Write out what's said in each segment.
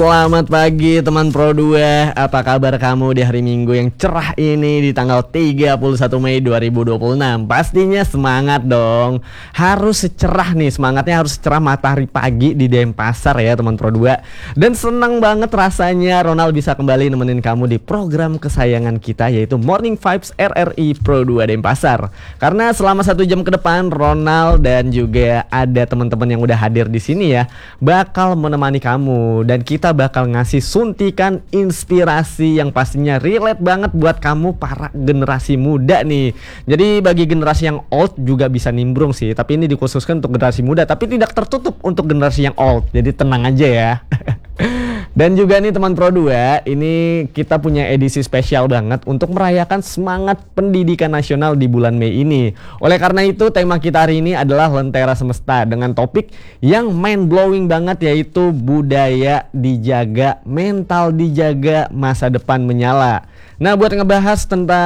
Selamat pagi teman Pro 2. Apa kabar kamu di hari Minggu yang cerah ini di tanggal 31 Mei 2026? Pastinya semangat dong. Harus secerah nih, semangatnya harus secerah matahari pagi di Denpasar ya teman Pro 2. Dan senang banget rasanya Ronald bisa kembali nemenin kamu di program kesayangan kita, yaitu Morning Vibes RRI Pro 2 Denpasar. Karena selama 1 jam ke depan Ronald dan juga ada teman-teman yang udah hadir di sini ya, bakal menemani kamu dan kita bakal ngasih suntikan inspirasi yang pastinya relate banget buat kamu para generasi muda nih. Jadi bagi generasi yang old juga bisa nimbrung sih, tapi ini dikhususkan untuk generasi muda, tapi tidak tertutup untuk generasi yang old. Jadi tenang aja ya. Dan juga nih teman Pro 2, ini kita punya edisi spesial banget untuk merayakan semangat pendidikan nasional di bulan Mei ini. Oleh karena itu tema kita hari ini adalah Lentera Semesta dengan topik yang mind blowing banget, yaitu budaya dijaga, mental dijaga, masa depan menyala. Nah, buat ngebahas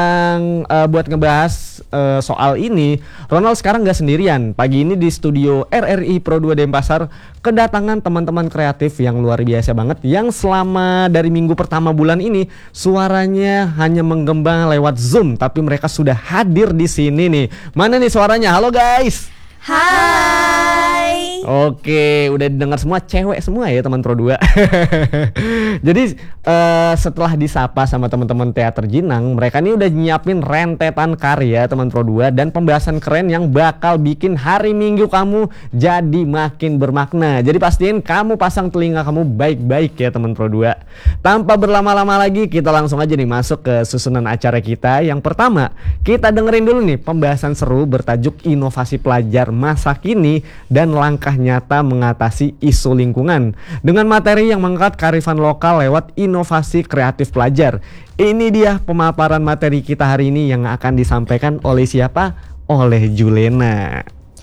soal ini, Ronald sekarang nggak sendirian. Pagi ini di studio RRI Pro 2 Denpasar kedatangan teman-teman kreatif yang luar biasa banget, yang selama dari minggu pertama bulan ini suaranya hanya menggembang lewat Zoom, tapi mereka sudah hadir di sini nih. Mana nih suaranya? Halo guys. Hai. Oke, udah didengar semua, cewek semua ya teman Pro 2. Jadi setelah disapa sama teman-teman Teater Jinang, mereka ini udah nyiapin rentetan karya teman Pro 2 dan pembahasan keren yang bakal bikin hari Minggu kamu jadi makin bermakna. Jadi pastiin kamu pasang telinga kamu baik-baik ya teman Pro 2. Tanpa berlama-lama lagi, kita langsung aja nih masuk ke susunan acara kita. Yang pertama, kita dengerin dulu nih pembahasan seru bertajuk Inovasi Pelajar Masa Kini dan Langkah Nyata Mengatasi Isu Lingkungan, dengan materi yang mengangkat kearifan lokal lewat inovasi kreatif pelajar. Ini dia pemaparan materi kita hari ini yang akan disampaikan oleh siapa? Oleh Julena.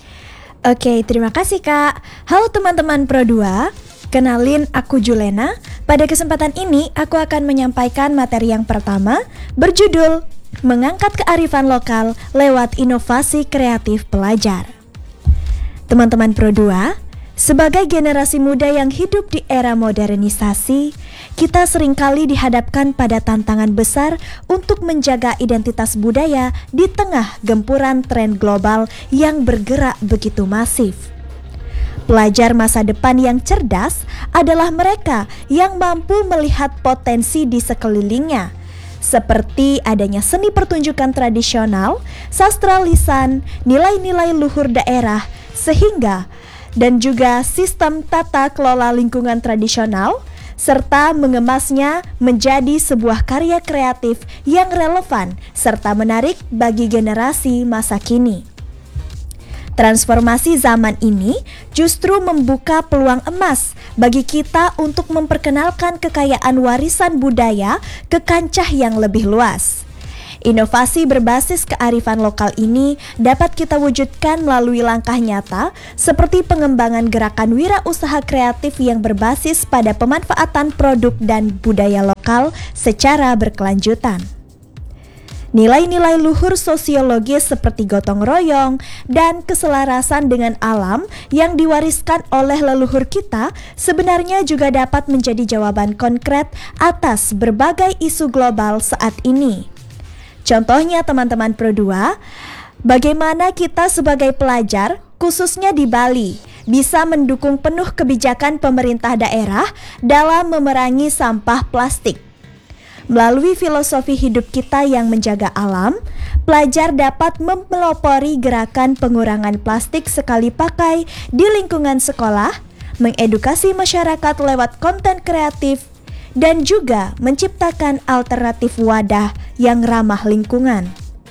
Oke, terima kasih Kak. Halo teman-teman Pro 2, kenalin aku Julena. Pada kesempatan ini aku akan menyampaikan materi yang pertama berjudul Mengangkat Kearifan Lokal Lewat Inovasi Kreatif Pelajar. Teman-teman Pro 2, sebagai generasi muda yang hidup di era modernisasi, kita seringkali dihadapkan pada tantangan besar untuk menjaga identitas budaya di tengah gempuran tren global yang bergerak begitu masif. Pelajar masa depan yang cerdas adalah mereka yang mampu melihat potensi di sekelilingnya, seperti adanya seni pertunjukan tradisional, sastra lisan, nilai-nilai luhur daerah, sehingga dan juga sistem tata kelola lingkungan tradisional, serta mengemasnya menjadi sebuah karya kreatif yang relevan serta menarik bagi generasi masa kini. Transformasi zaman ini justru membuka peluang emas bagi kita untuk memperkenalkan kekayaan warisan budaya ke kancah yang lebih luas. Inovasi berbasis kearifan lokal ini dapat kita wujudkan melalui langkah nyata seperti pengembangan gerakan wirausaha kreatif yang berbasis pada pemanfaatan produk dan budaya lokal secara berkelanjutan. Nilai-nilai luhur sosiologis seperti gotong royong dan keselarasan dengan alam yang diwariskan oleh leluhur kita sebenarnya juga dapat menjadi jawaban konkret atas berbagai isu global saat ini. Contohnya teman-teman Pro 2, bagaimana kita sebagai pelajar, khususnya di Bali, bisa mendukung penuh kebijakan pemerintah daerah dalam memerangi sampah plastik. Melalui filosofi hidup kita yang menjaga alam, pelajar dapat mempelopori gerakan pengurangan plastik sekali pakai di lingkungan sekolah, mengedukasi masyarakat lewat konten kreatif, dan juga menciptakan alternatif wadah yang ramah lingkungan.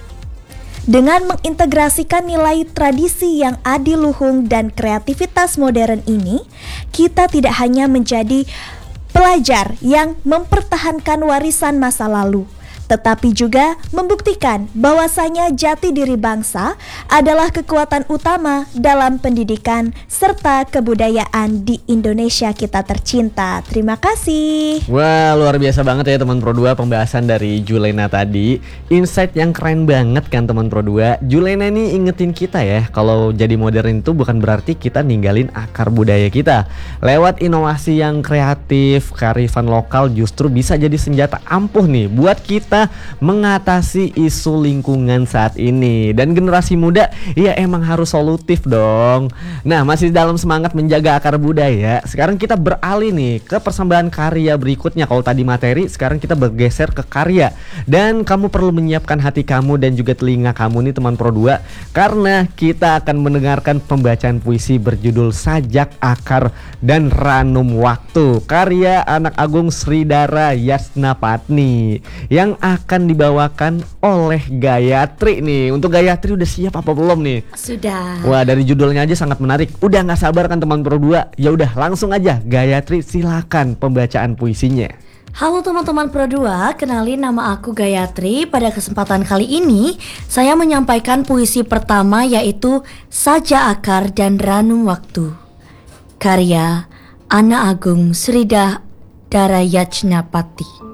Dengan mengintegrasikan nilai tradisi yang adiluhung dan kreativitas modern ini, kita tidak hanya menjadi pelajar yang mempertahankan warisan masa lalu, tetapi juga membuktikan bahwasanya jati diri bangsa adalah kekuatan utama dalam pendidikan serta kebudayaan di Indonesia kita tercinta. Terima kasih. Wah, luar biasa banget ya teman Pro 2 pembahasan dari Julena tadi. Insight yang keren banget kan teman Pro 2. Julena ini ingetin kita ya, kalau jadi modern itu bukan berarti kita ninggalin akar budaya kita. Lewat inovasi yang kreatif, kearifan lokal justru bisa jadi senjata ampuh nih buat kita mengatasi isu lingkungan saat ini. Dan generasi muda ya emang harus solutif dong. Nah, masih dalam semangat menjaga akar budaya, sekarang kita beralih nih ke persembahan karya berikutnya. Kalau tadi materi, sekarang kita bergeser ke karya. Dan kamu perlu menyiapkan hati kamu dan juga telinga kamu nih teman Pro 2, karena kita akan mendengarkan pembacaan puisi berjudul Sajak Akar dan Ranum Waktu, karya anak agung Sridhara Yasnapatni, yang akan dibawakan oleh Gayatri nih. Untuk Gayatri udah siap apa belum nih? Sudah. Wah, dari judulnya aja sangat menarik. Udah nggak sabar kan teman Pro 2? Ya udah langsung aja Gayatri, silakan pembacaan puisinya. Halo teman-teman Pro 2, kenalin nama aku Gayatri. Pada kesempatan kali ini saya menyampaikan puisi pertama, yaitu Sajak Akar dan Ranum Waktu, karya anak agung Sridhara Yasnapatni.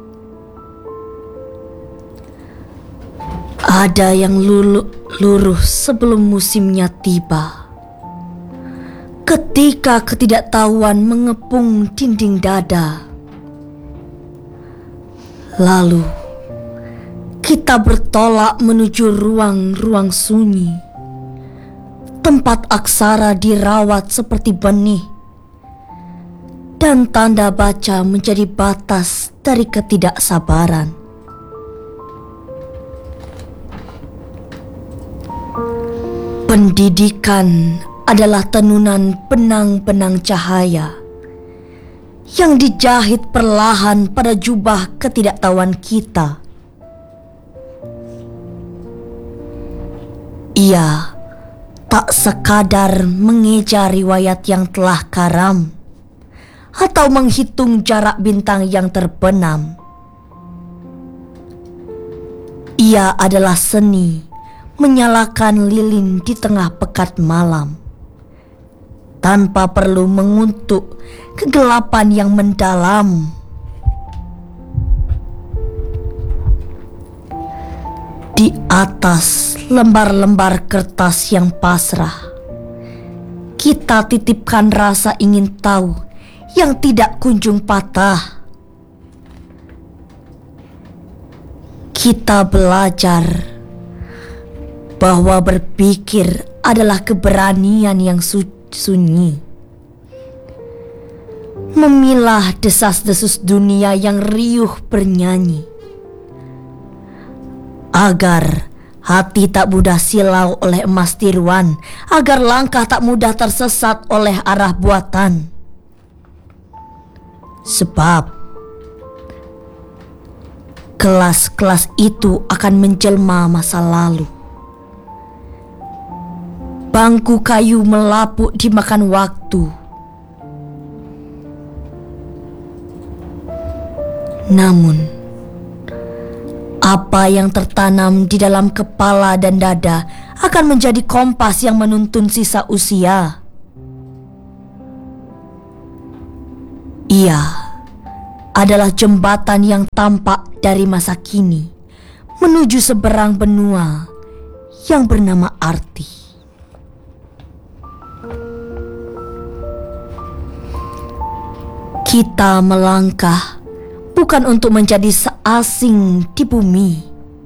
Ada yang luruh sebelum musimnya tiba, ketika ketidaktahuan mengepung dinding dada. Lalu kita bertolak menuju ruang-ruang sunyi, tempat aksara dirawat seperti benih, dan tanda baca menjadi batas dari ketidaksabaran. Pendidikan adalah tenunan benang-benang cahaya yang dijahit perlahan pada jubah ketidaktahuan kita. Ia tak sekadar mengeja riwayat yang telah karam atau menghitung jarak bintang yang terbenam. Ia adalah seni menyalakan lilin di tengah pekat malam, tanpa perlu menguntuk kegelapan yang mendalam. Di atas lembar-lembar kertas yang pasrah, kita titipkan rasa ingin tahu yang tidak kunjung patah. Kita belajar bahwa berpikir adalah keberanian yang sunyi, memilah desas-desus dunia yang riuh bernyanyi, agar hati tak mudah silau oleh emas tiruan, agar langkah tak mudah tersesat oleh arah buatan. Sebab kelas-kelas itu akan menjelma masa lalu. Bangku kayu melapuk dimakan waktu. Namun, apa yang tertanam di dalam kepala dan dada akan menjadi kompas yang menuntun sisa usia. Ia adalah jembatan yang tampak dari masa kini menuju seberang benua yang bernama arti. Kita melangkah bukan untuk menjadi seasing di bumi,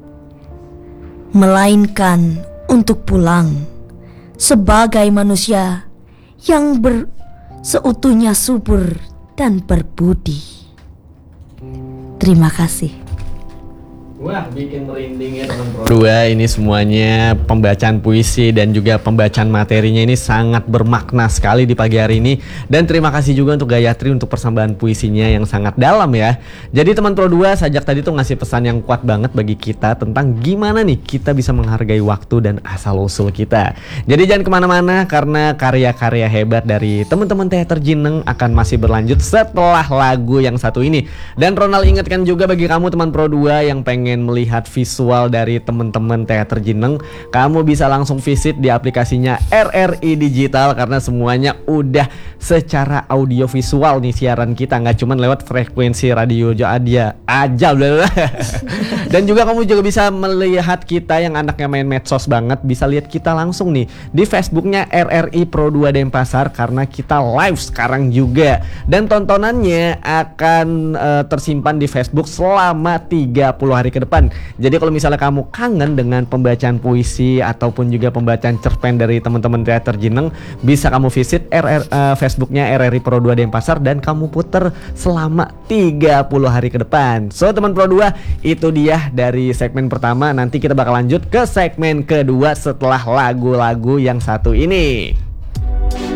melainkan untuk pulang sebagai manusia yang seutuhnya subur dan berbudi. Terima kasih. Wah, bikin merinding ya teman Pro 2. Ini semuanya pembacaan puisi dan juga pembacaan materinya ini sangat bermakna sekali di pagi hari ini. Dan terima kasih juga untuk Gayatri untuk persembahan puisinya yang sangat dalam ya. Jadi teman Pro 2, Sajak tadi tuh ngasih pesan yang kuat banget bagi kita tentang gimana nih kita bisa menghargai waktu dan asal-usul kita. Jadi jangan kemana-mana, karena karya-karya hebat dari teman-teman Teater Jineng akan masih berlanjut setelah lagu yang satu ini. Dan Ronald ingatkan juga bagi kamu teman Pro 2 yang pengen pengen melihat visual dari teman-teman Teater Jeneng, kamu bisa langsung visit di aplikasinya RRI Digital karena semuanya udah secara audio visual nih siaran kita, nggak cuman lewat frekuensi radio aja. Dan juga kamu juga bisa melihat kita yang anaknya main medsos banget, bisa lihat kita langsung nih di Facebooknya RRI Pro 2 Denpasar karena kita live sekarang juga. Dan tontonannya akan tersimpan di Facebook selama 30 hari ke depan. Jadi kalau misalnya kamu kangen dengan pembacaan puisi ataupun juga pembacaan cerpen dari teman-teman Teater Jeneng, bisa kamu visit Facebooknya RRI Pro 2 Denpasar dan kamu puter selama 30 hari ke depan. So teman Pro 2, itu dia dari segmen pertama. Nanti kita bakal lanjut ke segmen kedua setelah lagu-lagu yang satu ini.